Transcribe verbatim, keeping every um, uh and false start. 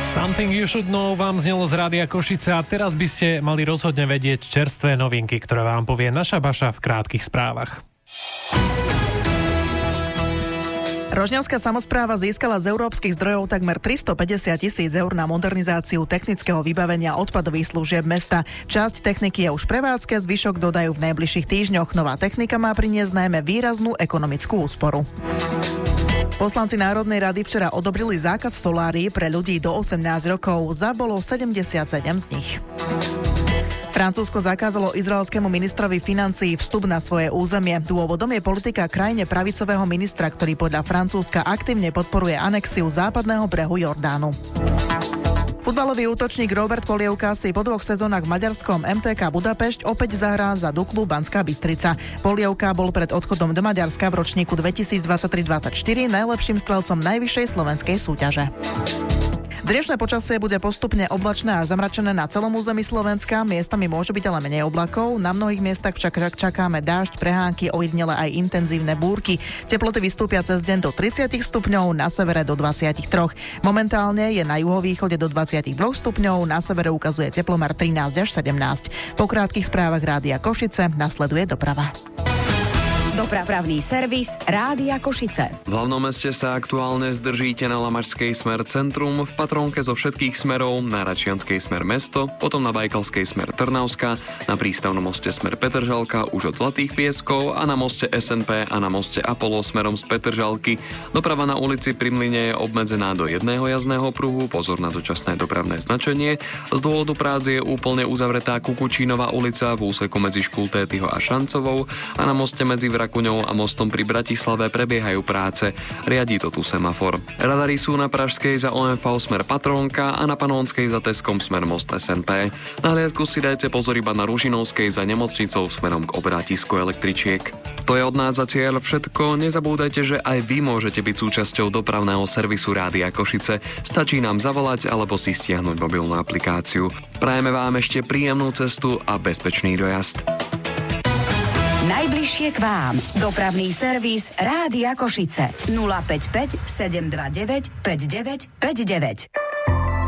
Something You Should Know vám znelo z Rádia Košice a teraz by ste mali rozhodne vedieť čerstvé novinky, ktoré vám povie naša Baša v krátkych správach. Rožňavská samospráva získala z európskych zdrojov takmer tristopäťdesiat tisíc eur na modernizáciu technického vybavenia odpadových služieb mesta. Časť techniky je už v prevádzke, zvyšok dodajú v najbližších týždňoch. Nová technika má priniesť najmä výraznú ekonomickú úsporu. Poslanci Národnej rady včera odobrili zákaz solárií pre ľudí do osemnásť rokov. Zabolo sedemdesiatsedem z nich. Francúzsko zakázalo izraelskému ministrovi financií vstup na svoje územie. Dôvodom je politika krajine pravicového ministra, ktorý podľa Francúzska aktívne podporuje anexiu západného brehu Jordánu. Futbalový útočník Robert Polievka si po dvoch sezónach v maďarskom em té ká Budapešť opäť zahrá za Duklu Banská Bystrica. Polievka bol pred odchodom do Maďarska v ročníku dvetisícdvadsaťtri dvadsaťštyri najlepším strelcom najvyššej slovenskej súťaže. Dnešné počasie bude postupne oblačné a zamračené na celom území Slovenska. Miestami môže byť ale menej oblakov. Na mnohých miestach však čakáme dážď, prehánky, ojedinele aj intenzívne búrky. Teploty vystúpia cez deň do tridsať stupňov, na severe do dvadsaťtri. Momentálne je na juhovýchode do dvadsaťdva stupňov, na severe ukazuje teplomer trinásť až sedemnásť. Po krátkych správach Rádia Košice nasleduje doprava. Dopravný servis Rádia Košice. V hlavnom meste sa aktuálne zdržíte na Lamačskej smer centrum, v Patrónke zo všetkých smerov, na Račianskej smer mesto, potom na Bajkalskej smer Trnavska, na prístavnom moste smer Petržalka už od Zlatých Pieskov a na moste es en pé a na moste Apollo smerom z Petržalky. Doprava na ulici Pri Mlyne je obmedzená do jedného jazdného pruhu, pozor na dočasné dopravné značenie. Z dôvodu prác je úplne uzavretá Kukučínová ulica v úseku medzi Škultétyho a Šancovou a na moste medzi Rakuňou a mostom pri Bratislave prebiehajú práce. Riadí to tu semafor. Radary sú na Pražskej za ó em vé smer Patrónka a na Panónskej za Teskom smer most es en pé. Na hliadku si dajte pozor iba na Ružinovskej za nemocnicou smerom k obrátisku električiek. To je od nás zatiaľ všetko. Nezabúdajte, že aj vy môžete byť súčasťou dopravného servisu Rádia Košice. Stačí nám zavolať alebo si stiahnuť mobilnú aplikáciu. Prajeme vám ešte príjemnú cestu a bezpečný dojazd. Najbližšie k vám. Dopravný servis Rádia Košice. nula päť päť sedem dva deväť päť deväť päť deväť.